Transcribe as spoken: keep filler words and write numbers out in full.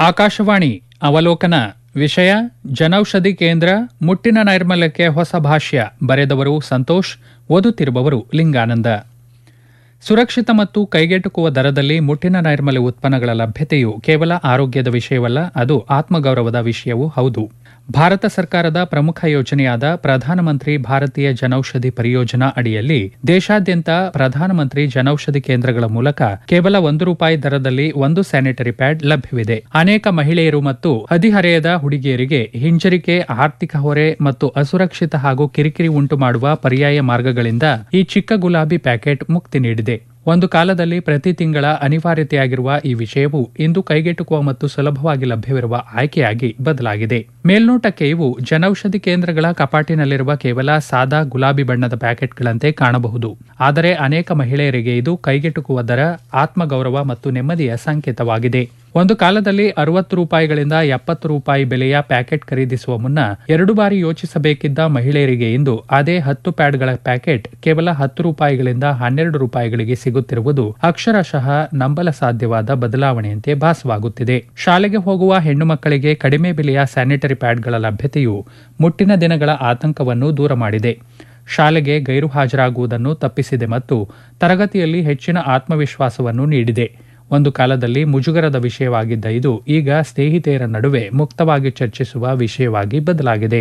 ಆಕಾಶವಾಣಿ ಅವಲೋಕನ ವಿಷಯ ಜನೌಷಧಿ ಕೇಂದ್ರ ಮುಟ್ಟಿನ ನೈರ್ಮಲ್ಯಕ್ಕೆ ಹೊಸ ಭಾಷ್ಯ ಬರೆದವರು ಸಂತೋಷ್ ಓದುತ್ತಿರುವವರು ಲಿಂಗಾನಂದ. ಸುರಕ್ಷಿತ ಮತ್ತು ಕೈಗೆಟುಕುವ ದರದಲ್ಲಿ ಮುಟ್ಟಿನ ನೈರ್ಮಲ್ಯ ಉತ್ಪನ್ನಗಳ ಲಭ್ಯತೆಯು ಕೇವಲ ಆರೋಗ್ಯದ ವಿಷಯವಲ್ಲ, ಅದು ಆತ್ಮಗೌರವದ ವಿಷಯವೂ ಹೌದು. ಭಾರತ ಸರ್ಕಾರದ ಪ್ರಮುಖ ಯೋಜನೆಯಾದ ಪ್ರಧಾನಮಂತ್ರಿ ಭಾರತೀಯ ಜನೌಷಧಿ ಪರಿಯೋಜನಾ ಅಡಿಯಲ್ಲಿ ದೇಶಾದ್ಯಂತ ಪ್ರಧಾನಮಂತ್ರಿ ಜನೌಷಧಿ ಕೇಂದ್ರಗಳ ಮೂಲಕ ಕೇವಲ ಒಂದು ರೂಪಾಯಿ ದರದಲ್ಲಿ ಒಂದು ಸ್ಯಾನಿಟರಿ ಪ್ಯಾಡ್ ಲಭ್ಯವಿದೆ. ಅನೇಕ ಮಹಿಳೆಯರು ಮತ್ತು ಹದಿಹರೆಯದ ಹುಡುಗಿಯರಿಗೆ ಹಿಂಜರಿಕೆ, ಆರ್ಥಿಕ ಹೊರೆ ಮತ್ತು ಅಸುರಕ್ಷಿತ ಹಾಗೂ ಕಿರಿಕಿರಿ ಉಂಟು ಮಾಡುವ ಪರ್ಯಾಯ ಮಾರ್ಗಗಳಿಂದ ಈ ಚಿಕ್ಕ ಗುಲಾಬಿ ಪ್ಯಾಕೆಟ್ ಮುಕ್ತಿ ನೀಡಿದೆ. ಒಂದು ಕಾಲದಲ್ಲಿ ಪ್ರತಿ ತಿಂಗಳ ಅನಿವಾರ್ಯತೆಯಾಗಿರುವ ಈ ವಿಷಯವು ಇಂದು ಕೈಗೆಟುಕುವ ಮತ್ತು ಸುಲಭವಾಗಿ ಲಭ್ಯವಿರುವ ಆಯ್ಕೆಯಾಗಿ ಬದಲಾಗಿದೆ. ಮೇಲ್ನೋಟಕ್ಕೆ ಇವು ಜನೌಷಧಿ ಕೇಂದ್ರಗಳ ಕಪಾಟಿನಲ್ಲಿರುವ ಕೇವಲ ಸಾದಾ ಗುಲಾಬಿ ಬಣ್ಣದ ಪ್ಯಾಕೆಟ್ಗಳಂತೆ ಕಾಣಬಹುದು. ಆದರೆ ಅನೇಕ ಮಹಿಳೆಯರಿಗೆ ಇದು ಕೈಗೆಟುಕುವ ದರ, ಆತ್ಮಗೌರವ ಮತ್ತು ನೆಮ್ಮದಿಯ ಸಂಕೇತವಾಗಿದೆ. ಒಂದು ಕಾಲದಲ್ಲಿ ಅರವತ್ತು ರೂಪಾಯಿಗಳಿಂದ ಎಪ್ಪತ್ತು ರೂಪಾಯಿ ಬೆಲೆಯ ಪ್ಯಾಕೆಟ್ ಖರೀದಿಸುವ ಮುನ್ನ ಎರಡು ಬಾರಿ ಯೋಚಿಸಬೇಕಿದ್ದ ಮಹಿಳೆಯರಿಗೆ ಇಂದು ಅದೇ ಹತ್ತು ಪ್ಯಾಡ್ಗಳ ಪ್ಯಾಕೆಟ್ ಕೇವಲ ಹತ್ತು ರೂಪಾಯಿಗಳಿಂದ ಹನ್ನೆರಡು ರೂಪಾಯಿಗಳಿಗೆ ಸಿಗುತ್ತಿರುವುದು ಅಕ್ಷರಶಃ ನಂಬಲ ಸಾಧ್ಯವಾದ ಬದಲಾವಣೆಯಂತೆ ಭಾಸವಾಗುತ್ತಿದೆ. ಶಾಲೆಗೆ ಹೋಗುವ ಹೆಣ್ಣು ಮಕ್ಕಳಿಗೆ ಕಡಿಮೆ ಬೆಲೆಯ ಸ್ಯಾನಿಟರಿ ಪ್ಯಾಡ್ಗಳ ಲಭ್ಯತೆಯು ಮುಟ್ಟಿನ ದಿನಗಳ ಆತಂಕವನ್ನು ದೂರ ಮಾಡಿದೆ. ಶಾಲೆಗೆ ಗೈರು ಹಾಜರಾಗುವುದನ್ನು ತಪ್ಪಿಸಿದೆ ಮತ್ತು ತರಗತಿಯಲ್ಲಿ ಹೆಚ್ಚಿನ ಆತ್ಮವಿಶ್ವಾಸವನ್ನು ನೀಡಿದೆ. ಒಂದು ಕಾಲದಲ್ಲಿ ಮುಜುಗರದ ವಿಷಯವಾಗಿದ್ದ ಇದು ಈಗ ಸ್ನೇಹಿತೆಯರ ನಡುವೆ ಮುಕ್ತವಾಗಿ ಚರ್ಚಿಸುವ ವಿಷಯವಾಗಿ ಬದಲಾಗಿದೆ.